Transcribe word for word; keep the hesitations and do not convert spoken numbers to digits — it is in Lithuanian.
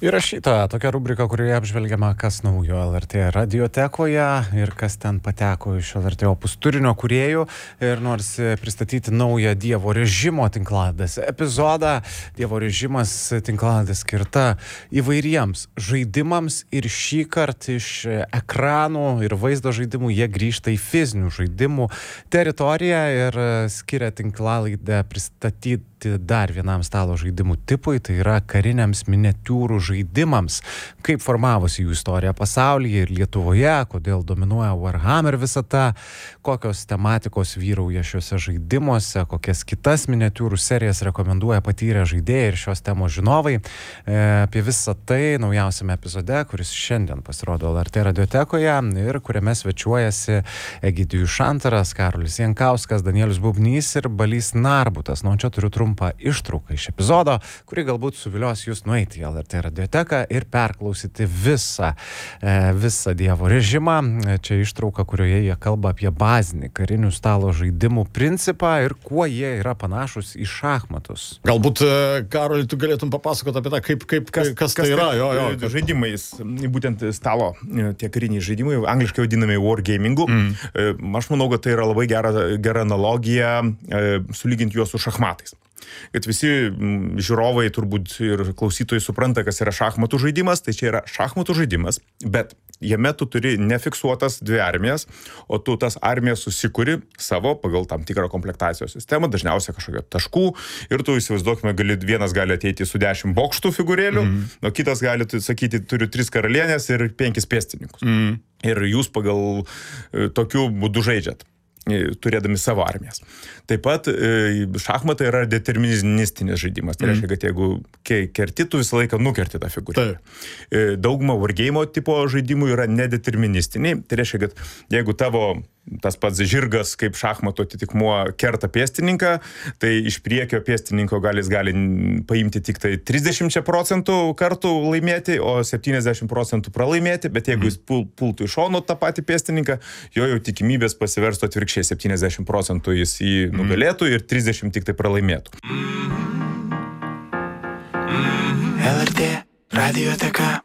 Įrašyta tokia rubrika, kurioje apžvelgiama, kas naujo L R T radiotekoje ir kas ten pateko iš L R T Opus turinio kūrėjų. Ir nors pristatyti naują Dievo režimo tinklalaides epizodą. Dievo režimas tinklalaidė skirta įvairiems žaidimams ir šį kartą iš ekranų ir vaizdo žaidimų jie grįžta į fizinių žaidimų teritoriją ir skiria tinklalaidę pristatyti dar vienam stalo žaidimų tipui, tai yra kariniams miniatiūrų žaidimams. Kaip formavosi jų istorija pasaulyje ir Lietuvoje, kodėl dominuoja Warhammer visata, kokios tematikos vyrauja šiuose žaidimuose, kokias kitas miniatiūrų serijas rekomenduoja patyrę žaidėjai ir šios temos žinovai. E, apie visą tai naujausiame epizode, kuris šiandien pasirodo L R T radiotekoje ir kuriame svečiuojasi Egidijus Šantaras, Karolis Jankauskas, Danielius Bubnys ir Balys Narbutas. Nu, čia turiu trumpą ištrauką iš epizodo, kuri galbūt suvilios jūs nueiti į L R T radioteką ir perklausyti visą, e, visą Dievo režimą. Čia ištrauka, kurioje jie kalba apie bazinį karinių stalo žaidimų principą ir kuo jie yra panašus į šachmatus. Galbūt, Karoli, tu galėtum papasakoti apie tą, kaip, kaip, kas, kas, kas tai yra. Jo, jo, kad... Žaidimais, būtent stalo, tie kariniai žaidimai, angliškai vadinami wargamingu. Mm. Aš manau, kad tai yra labai gera, gera analogija sulyginti juos su šachmatais. Kad visi žiūrovai turbūt ir klausytojai supranta, kas yra šachmatų žaidimas, tai čia yra šachmatų žaidimas, bet jame tu turi nefiksuotas dvi armijas, o tu tas armijas susikuri savo pagal tam tikrą komplektacijos sistemą, dažniausiai kažkokio taškų, ir tu įsivaizduokime, gali, vienas gali ateiti su dešimt bokštų figūrėlių, mm. o kitas gali sakyti, turiu tris karalienės ir penkis pėstininkus. Mm. Ir jūs pagal tokiu būdu žaidžiat, turėdami savo armijas. Taip pat šachmatai yra deterministinis žaidimas. Tai reiškia, kad jeigu kerti, tu visą laiką nukerti tą figūrą. Dauguma wargame tipo žaidimų yra nedeterministiniai. Tai reiškia, kad jeigu tavo tas pats žirgas kaip šachmato atitikmuo kerta pėstininką, tai iš priekio pėstininko gali, jis gali paimti tik tai trisdešimt procentų kartų laimėti, o septyniasdešimt procentų pralaimėti, bet jeigu jis pul, pultų iš šono tą patį pėstininką, jo jau tikimybės pasiverstų atvirkščiai, septyniasdešimt procentų jis jį nugalėtų ir trisdešimt tik tai pralaimėtų. L R T radioteka.